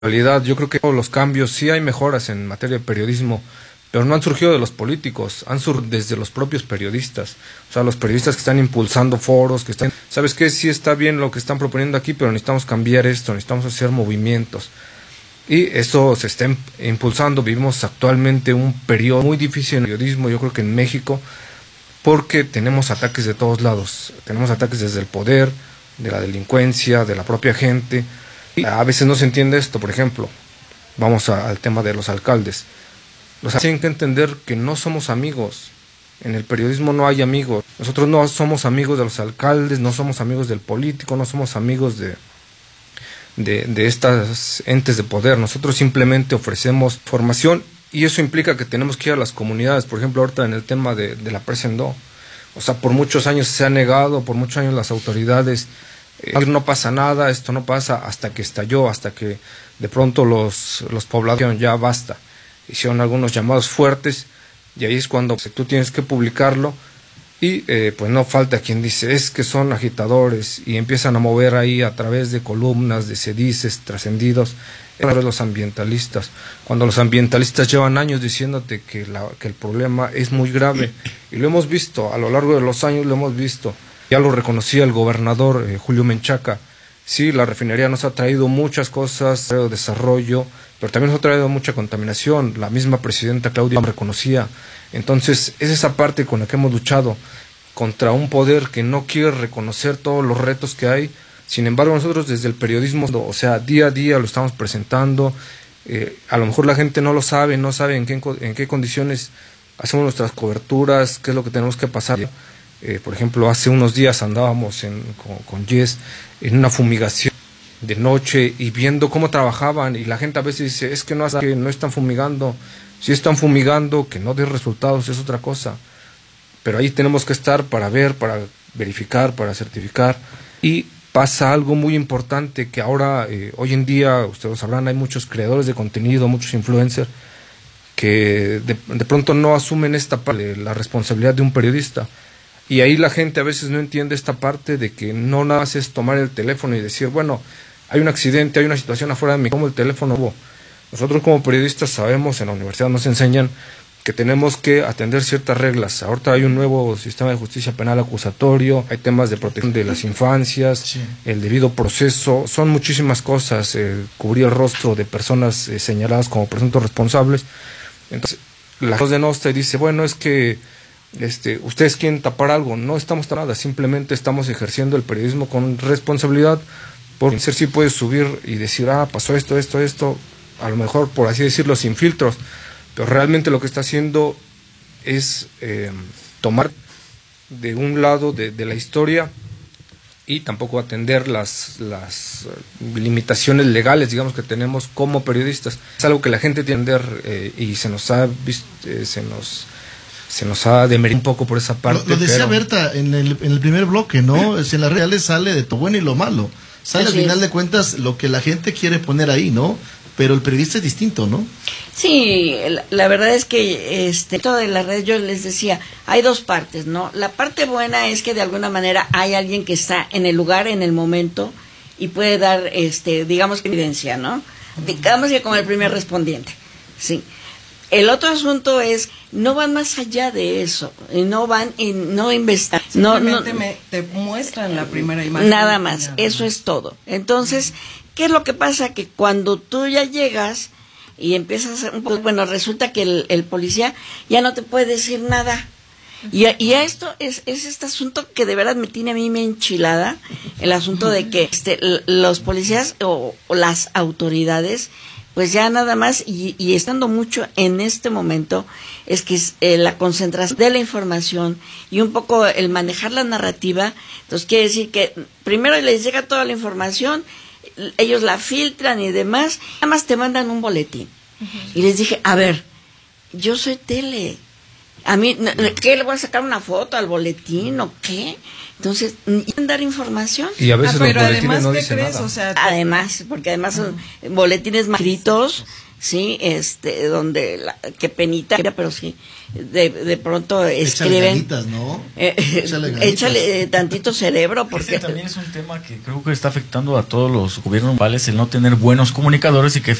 En realidad, yo creo que todos los cambios, sí hay mejoras en materia de periodismo, pero no han surgido de los políticos, han surgido desde los propios periodistas. O sea, los periodistas que están impulsando foros, que están, ¿sabes qué? Sí está bien lo que están proponiendo aquí, pero necesitamos cambiar esto, necesitamos hacer movimientos. Y eso se está impulsando. Vivimos actualmente un periodo muy difícil en el periodismo, yo creo que en México, porque tenemos ataques de todos lados. Tenemos ataques desde el poder, de la delincuencia, de la propia gente. Y a veces no se entiende esto. Por ejemplo, vamos al tema de los alcaldes. Los tienen que entender que no somos amigos. En el periodismo no hay amigos. Nosotros no somos amigos de los alcaldes, no somos amigos del político, no somos amigos de estas entes de poder. Nosotros simplemente ofrecemos formación y eso implica que tenemos que ir a las comunidades. Por ejemplo, ahorita en el tema de la presa en Do. O sea, por muchos años se ha negado, por muchos años las autoridades, no pasa nada, esto no pasa, hasta que estalló, hasta que de pronto los pobladores dijeron, ya basta. Hicieron algunos llamados fuertes y ahí es cuando tú tienes que publicarlo y pues no falta quien dice es que son agitadores y empiezan a mover ahí a través de columnas, de sedices, trascendidos, los ambientalistas, cuando los ambientalistas llevan años diciéndote que el problema es muy grave y lo hemos visto, a lo largo de los años lo hemos visto, ya lo reconocía el gobernador Julio Menchaca. Sí, la refinería nos ha traído muchas cosas, ha traído desarrollo, pero también nos ha traído mucha contaminación. La misma presidenta Claudia lo reconocía. Entonces, es esa parte con la que hemos luchado contra un poder que no quiere reconocer todos los retos que hay. Sin embargo, nosotros desde el periodismo, o sea, día a día lo estamos presentando. A lo mejor la gente no lo sabe, no sabe en qué condiciones hacemos nuestras coberturas, qué es lo que tenemos que pasar. Por ejemplo, hace unos días andábamos con Jess en una fumigación de noche y viendo cómo trabajaban y la gente a veces dice, es que no están fumigando, si están fumigando, que no dé resultados es otra cosa, pero ahí tenemos que estar para ver, para verificar, para certificar. Y pasa algo muy importante que ahora, hoy en día, ustedes sabrán, hay muchos creadores de contenido, muchos influencers que de pronto no asumen esta parte, la responsabilidad de un periodista. Y ahí la gente a veces no entiende esta parte de que no nada más es tomar el teléfono y decir, bueno, hay un accidente, hay una situación afuera de mí, ¿cómo el teléfono hubo? Nosotros como periodistas sabemos, en la universidad nos enseñan que tenemos que atender ciertas reglas. Ahorita hay un nuevo sistema de justicia penal acusatorio, hay temas de protección de las infancias, sí, el debido proceso, son muchísimas cosas, cubrir el rostro de personas señaladas como presuntos responsables. Entonces, la voz de Nostra dice, bueno, es que ustedes quieren tapar algo. No estamos tapando nada, simplemente estamos ejerciendo el periodismo con responsabilidad, porque ser sí puedes subir y decir, pasó esto, a lo mejor por así decirlo sin filtros, pero realmente lo que está haciendo es tomar de un lado de la historia y tampoco atender las limitaciones legales, digamos, que tenemos como periodistas. Es algo que la gente tiene que entender y se nos ha visto, se nos ha demeritado un poco por esa parte. Lo decía Berta en el primer bloque, ¿no? Si en las reales sale de lo bueno y lo malo. Sale al final de cuentas lo que la gente quiere poner ahí, ¿no? Pero el periodista es distinto, ¿no? Sí, la verdad es que todo de las redes, yo les decía, hay dos partes, ¿no? La parte buena es que de alguna manera hay alguien que está en el lugar, en el momento, y puede dar, digamos, evidencia, ¿no? Digamos que como el primer respondiente, sí. El otro asunto es, no van más allá de eso, no van y no investigan. Simplemente te muestran la primera imagen. Nada más, eso es todo. Entonces, ¿qué es lo que pasa? Que cuando tú ya llegas y empiezas un poco, bueno, resulta que el policía ya no te puede decir nada. Y esto es este asunto que de verdad me tiene a mí me enchilada, el asunto de que los policías o las autoridades pues ya nada más, y estando mucho en este momento, es que la concentración de la información y un poco el manejar la narrativa. Entonces quiere decir que primero les llega toda la información, ellos la filtran y demás, nada más te mandan un boletín. Y les dije, a ver, yo soy tele, a mí, ¿qué le voy a sacar una foto al boletín o qué? Entonces, dar información. Y a veces pero los boletines además, no ¿qué dicen crees? nada. O sea, además, porque además son boletines escritos, sí, donde que penita, pero sí, de pronto escriben. Échale ganitas, ¿no? Échale tantito cerebro, porque también es un tema que creo que está afectando a todos los gobiernos municipales, el no tener buenos comunicadores y que